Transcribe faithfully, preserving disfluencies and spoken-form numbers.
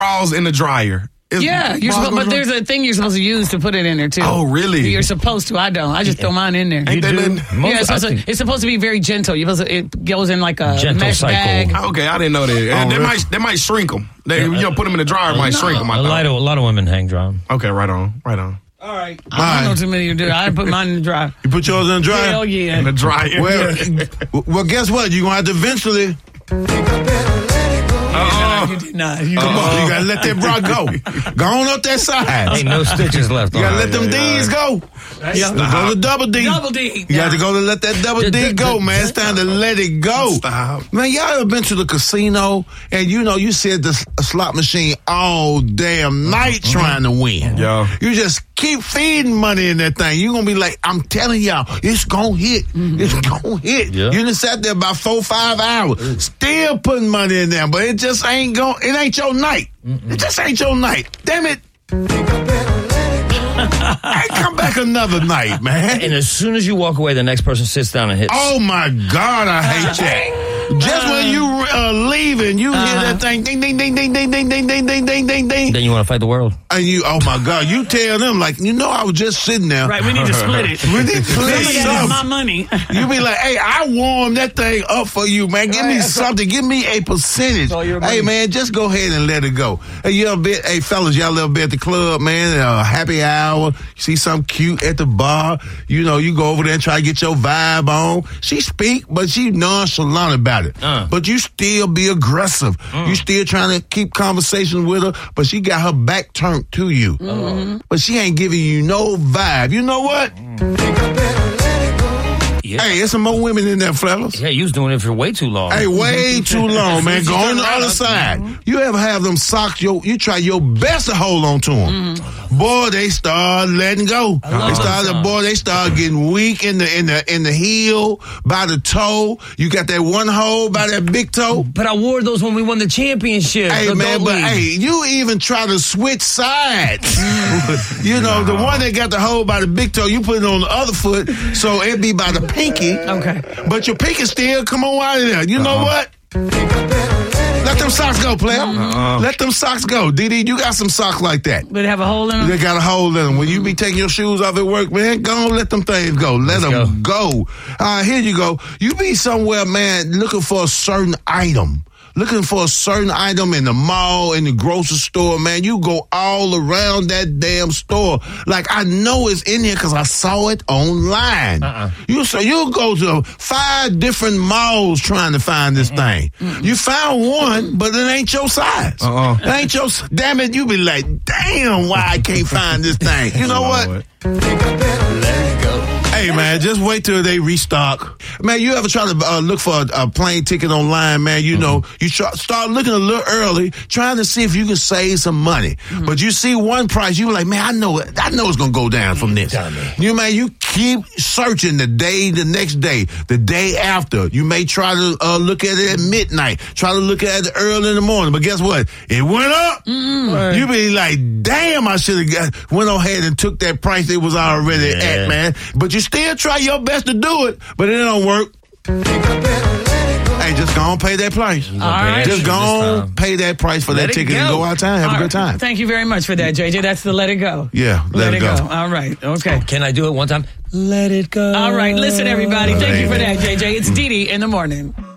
bras in the dryer. Is yeah, you're supposed, but there's a thing you're supposed to use to put it in there too. Oh, really? You're supposed to. I don't. I just throw mine in there. Ain't you that do? been- Yeah, it's supposed, to, it's supposed to be very gentle. You're supposed to, it goes in like a Gentle mesh cycle. bag. Okay, I didn't know that. Oh, they really? might they might shrink them. They, you know, put them in the dryer, it might No. shrink them. I A thought. lot of a lot of women hang dry. Okay, right on, right on. All right. I don't know too many to do. I put mine in the dryer. You put yours in the dryer? Hell yeah. In the dryer. Well, well, guess what? You're going to have to eventually... Uh-uh. You did not. You Come on, you got to let that bra go. Go on up that side. Ain't no stitches left You on got to it. let them yeah, D's go. Yeah. Go to double D. Double D. You got to go to let that double D- D D- go, D- man. It's time to let it go. Stop. Man, y'all ever been to the casino and you know you sit at the s- slot machine all damn night trying to win? Yeah. You just keep feeding money in that thing. You're going to be like, I'm telling y'all, it's going to hit. It's going to hit. Yeah. You done sat there about four, five hours, still putting money in there, but it just ain't going, it ain't your night. It just ain't your night. Damn it. Hey, come back another night, man. And as soon as you walk away, the next person sits down and hits. Oh my God, I hate that. Just when you uh, leaving, you hear that thing, ding, ding, ding, ding, ding, ding, ding, ding, ding, ding, ding, ding. Then you want to fight the world. And you, oh my God, you tell them like, you know, I was just sitting there. Right, we need to split it. We need to Some split of that is my something. money. You be like, hey, I warmed that thing up for you, man. Give me Right. something. Give me a percentage. all your money. Hey, man, just go ahead and let it go. Hey, you ever been, hey, fellas, y'all ever been at the club, man? Uh, happy hour. You see something cute at the bar. You know, you go over there and try to get your vibe on. She speak, but she nonchalant about it. Uh. But you still be aggressive. Mm. You still trying to keep conversation with her, but she got her back turned to you. Mm-hmm. But she ain't giving you no vibe. You know what? Yeah. Hey, there's some more women in there, fellas. Yeah, you was doing it for way too long. Hey, way too long, man. Go on the other side. You ever have them socks, yo, you try your best to hold on to them. Boy, they start letting go. They love start, them boy, they start getting weak in the in the in the heel, by the toe. You got that one hole by that big toe. But I wore those when we won the championship. Hey, the man, adult but league. hey, you even try to switch sides. You know, the one that got the hole by the big toe, you put it on the other foot, so it be by the pinky. Okay. But your pinky still come on out of there. You know what? Let them socks go, player. Uh-uh. Let them socks go. D D, you got some socks like that. But it have a hole in them? They got a hole in them. When you be taking your shoes off at work, man, go on, let them things go. Let Let's them go. All right, here you go. You be somewhere, man, looking for a certain item. Looking for a certain item in the mall, in the grocery store, man. You go all around that damn store. Like, I know it's in here because I saw it online. Uh-uh. You so you go to five different malls trying to find this thing. You found one, but it ain't your size. Uh-uh. It ain't your. Damn it! You be like, damn, why I can't find this thing? You know what? Hey, man, just wait till they restock. Man, you ever try to uh, look for a, a plane ticket online, man? You know, you try, start looking a little early, trying to see if you can save some money. But you see one price, you like, man, I know it. I know it's going to go down from this. You, man, you keep searching the day, the next day, the day after. You may try to uh, look at it at midnight, try to look at it early in the morning. But guess what? It went up. Mm-hmm. You be like, damn, I should have got went ahead and took that price it was already Yeah. at, man. But you still try your best to do it, but it don't work. Hey, just go on pay that price. All right. Just go on pay that price for Let that it ticket and go. go out of town. Have All a right. good time. Thank you very much for that, J J. That's the let it go. Yeah, let, it go. All right. Okay. Can I do it one time? Let it go. All right. Listen, everybody. Thank you for that, J J. It's Dee Dee in the morning.